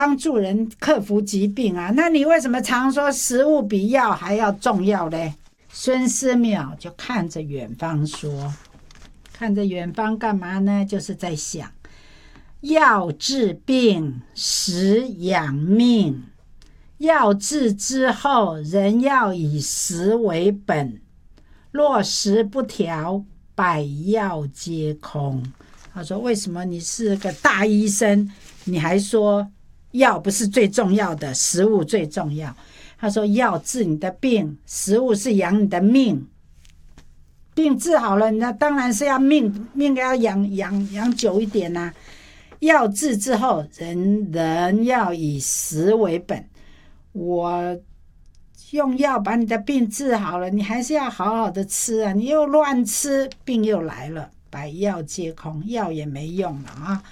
帮助人克服疾病啊，那你为什么常说食物比药还要重要嘞？孙思邈就看着远方说，看着远方干嘛呢？就是在想，药治病，食养命。药治之后，人要以食为本，若食不调，百药皆空。他说，为什么你是个大医生，你还说药不是最重要的，食物最重要？他说，药治你的病，食物是养你的命。病治好了，那当然是要命要养久一点啊。药治之后，人要以食为本。我用药把你的病治好了，你还是要好好的吃啊！你又乱吃，病又来了，百药皆空，药也没用了啊！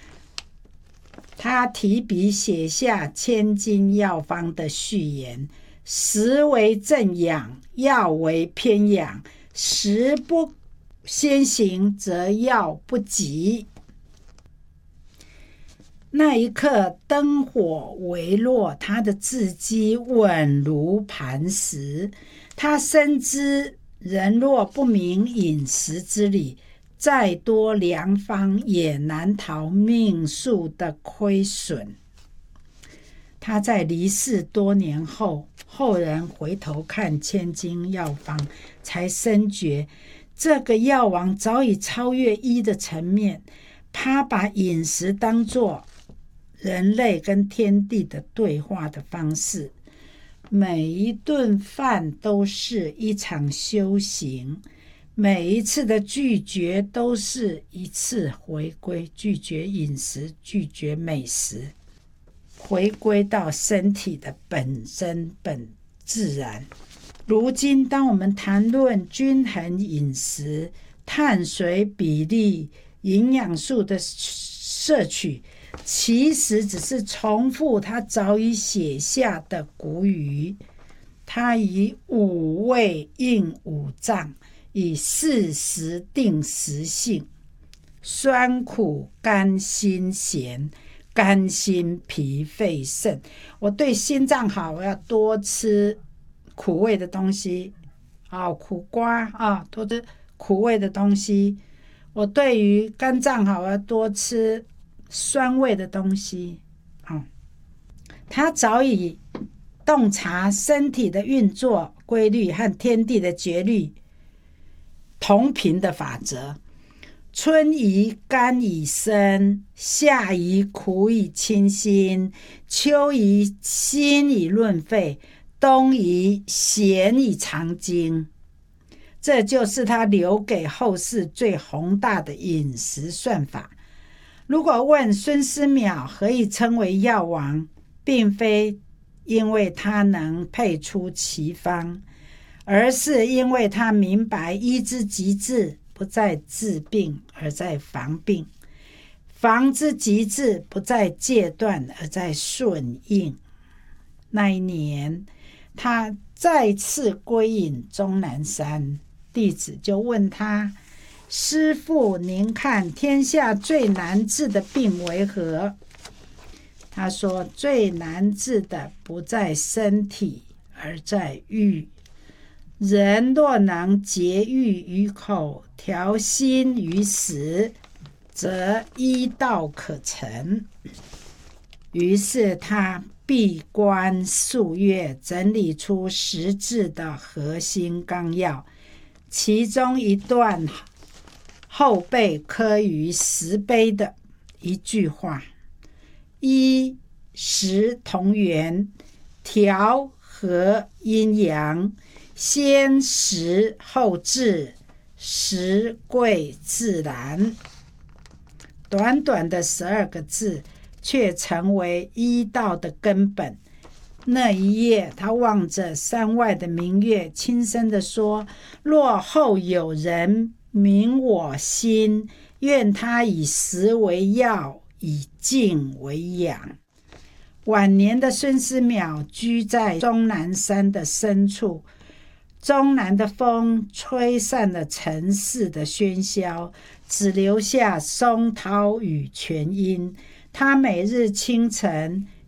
他提笔写下千金药方的序言：食为正养，药为偏养。食不先行，则药不及。那一刻，灯火微弱，他的字迹稳如磐石。他深知人若不明饮食之理，再多良方也难逃命数的亏损。他在离世多年后，后人回头看千金药方，才深觉这个药王早已超越医的层面。他把饮食当作人类跟天地的对话的方式，每一顿饭都是一场修行，每一次的拒绝都是一次回归，拒绝饮食，拒绝美食，回归到身体的本身本自然。如今当我们谈论均衡饮食、碳水比例、营养素的摄取，其实只是重复他早已写下的古语。他以五味应五脏，以四时定时性，酸苦甘辛咸，甘心脾肺肾。我对心脏好，我要多吃苦味的东西，苦瓜多吃苦味的东西。我对于肝脏好，我要多吃酸味的东西。他早已洞察身体的运作规律和天地的节律同频的法则。春宜甘以生，夏宜苦以清心，秋宜辛以润肺，冬宜咸以长精。这就是他留给后世最宏大的饮食算法。如果问孙思邈何以称为药王，并非因为他能配出奇方，而是因为他明白医之极致不在治病，而在防病；防之极致不在戒断，而在顺应。那一年，他再次归隐终南山，弟子就问他：师父，您看天下最难治的病为何？他说，最难治的不在身体，而在欲。人若能节欲于口，调心于食，则医道可成。于是他闭关数月，整理出实质的核心纲要，其中一段后背刻于石碑的一句话：医食同源，调和阴阳，先食后治，食贵自然。短短的12个字，却成为医道的根本。那一夜，他望着山外的明月，轻声地说：若后有人明我心，愿他以食为药，以静为养。晚年的孙思邈居在终南山的深处，终南的风吹散了尘世的喧嚣，只留下松涛与泉音。 他每日清晨